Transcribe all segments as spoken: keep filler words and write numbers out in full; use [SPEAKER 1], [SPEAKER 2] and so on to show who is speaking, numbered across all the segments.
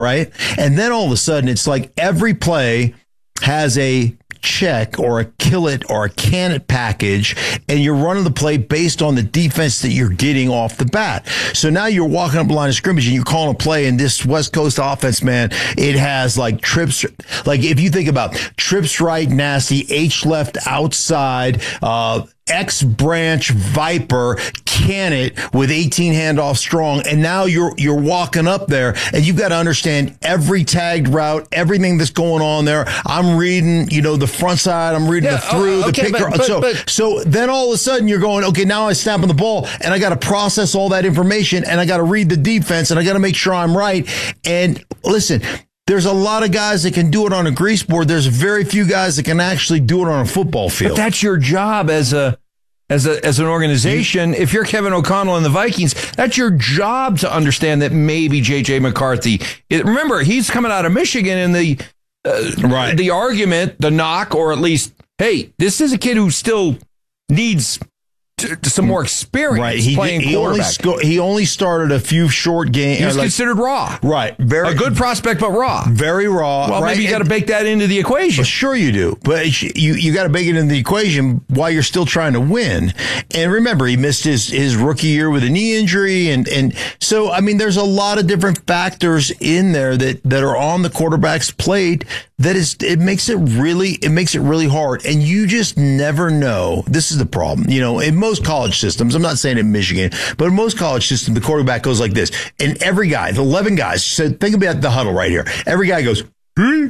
[SPEAKER 1] right? And then all of a sudden, it's like every play has a check or a kill it or a can it package, and you're running the play based on the defense that you're getting off the bat. So now you're walking up the line of scrimmage and you're calling a play, and this West Coast offense, man, it has like trips. Like if you think about trips right, nasty, H left outside, uh, X branch Viper, can it with eighteen handoff strong, and now you're you're walking up there, and you've got to understand every tagged route, everything that's going on there. I'm reading, you know, the front side, I'm reading
[SPEAKER 2] yeah,
[SPEAKER 1] the through,
[SPEAKER 2] oh, okay,
[SPEAKER 1] the picture.
[SPEAKER 2] But, but,
[SPEAKER 1] so,
[SPEAKER 2] but,
[SPEAKER 1] so then all of a sudden you're going, okay, now I snap on the ball, and I got to process all that information, and I got to read the defense, and I got to make sure I'm right. And listen, there's a lot of guys that can do it on a grease board. There's very few guys that can actually do it on a football field.
[SPEAKER 2] But that's your job as a as a as an organization. If you're Kevin O'Connell and the Vikings, that's your job to understand that maybe J J McCarthy. It, remember, he's coming out of Michigan, and the uh,
[SPEAKER 1] right.
[SPEAKER 2] the argument, the knock, or at least, hey, this is a kid who still needs to, to some more experience
[SPEAKER 1] right. he,
[SPEAKER 2] playing
[SPEAKER 1] he
[SPEAKER 2] quarterback.
[SPEAKER 1] Only sco- he only started a few short games.
[SPEAKER 2] He was
[SPEAKER 1] like,
[SPEAKER 2] considered raw.
[SPEAKER 1] Right. Very,
[SPEAKER 2] a good prospect, but raw.
[SPEAKER 1] Very raw.
[SPEAKER 2] Well,
[SPEAKER 1] right?
[SPEAKER 2] maybe you got to bake that into the equation.
[SPEAKER 1] Well, sure you do. But you, you got to bake it into the equation while you're still trying to win. And remember, he missed his, his rookie year with a knee injury. And, and so, I mean, there's a lot of different factors in there that, that are on the quarterback's plate that is, it makes it really, it makes it really hard. And you just never know. This is the problem. You know, in most college systems, I'm not saying in Michigan, but in most college systems, the quarterback goes like this. And every guy, the eleven guys, so think about the huddle right here. Every guy goes, hmm?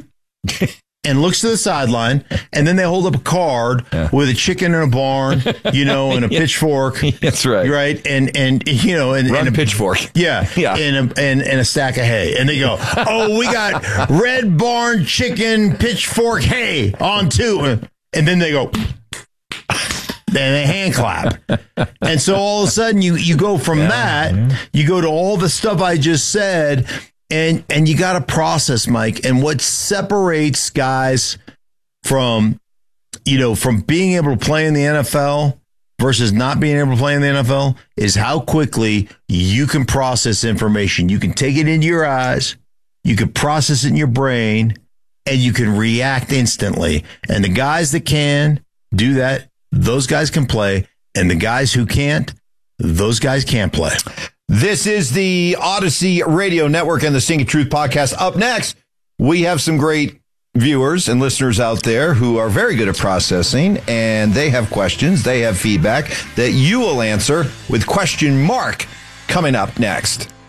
[SPEAKER 1] and looks to the sideline, and then they hold up a card yeah. with a chicken in a barn, you know, and a yeah. pitchfork.
[SPEAKER 2] That's right.
[SPEAKER 1] Right. And, and, you know, and,
[SPEAKER 2] Run
[SPEAKER 1] and
[SPEAKER 2] a pitchfork.
[SPEAKER 1] Yeah.
[SPEAKER 2] Yeah.
[SPEAKER 1] And a, and, and a stack of hay. And they go, oh, we got red barn, chicken, pitchfork, hay on two. And then they go, then they hand clap. And so all of a sudden you, you go from yeah, that, yeah. you go to all the stuff I just said, and, and you got to process, Mike. And what separates guys from, you know, from being able to play in the N F L versus not being able to play in the N F L is how quickly you can process information. You can take it into your eyes, you can process it in your brain, and you can react instantly. And the guys that can do that, those guys can play, and the guys who can't, those guys can't play.
[SPEAKER 2] This is the Odyssey Radio Network and the Sing Truth podcast. Up next, we have some great viewers and listeners out there who are very good at processing, and they have questions, they have feedback that you will answer with Question Mark coming up next.